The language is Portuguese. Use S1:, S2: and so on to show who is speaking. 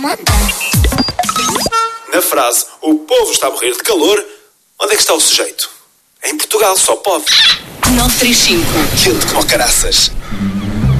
S1: Na frase, o povo está a morrer de calor, onde é que está o sujeito? Em Portugal só pode.
S2: 935.
S1: Quente como caraças.